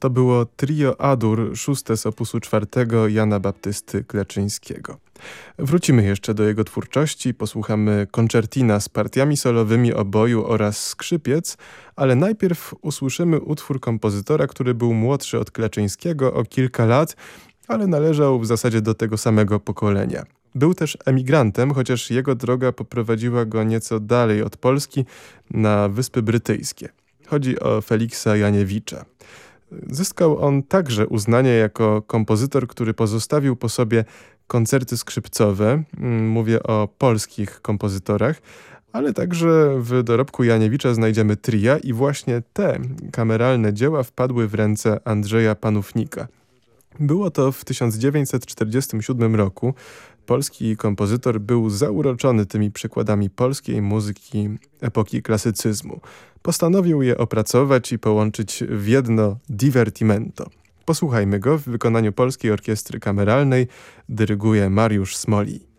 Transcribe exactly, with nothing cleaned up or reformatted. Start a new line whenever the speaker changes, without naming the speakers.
To było trio A-dur, szóste z opusu czwartego Jana Baptysty Kleczyńskiego. Wrócimy jeszcze do jego twórczości, posłuchamy koncertina z partiami solowymi oboju oraz skrzypiec, ale najpierw usłyszymy utwór kompozytora, który był młodszy od Kleczyńskiego o kilka lat, ale należał w zasadzie do tego samego pokolenia. Był też emigrantem, chociaż jego droga poprowadziła go nieco dalej od Polski na Wyspy Brytyjskie. Chodzi o Feliksa Janiewicza. Zyskał on także uznanie jako kompozytor, który pozostawił po sobie koncerty skrzypcowe, mówię o polskich kompozytorach, ale także w dorobku Janiewicza znajdziemy tria i właśnie te kameralne dzieła wpadły w ręce Andrzeja Panównika. Było to w tysiąc dziewięćset czterdziestym siódmym roku. Polski kompozytor był zauroczony tymi przykładami polskiej muzyki epoki klasycyzmu. Postanowił je opracować i połączyć w jedno divertimento. Posłuchajmy go w wykonaniu Polskiej Orkiestry Kameralnej, dyryguje Mariusz Smoli.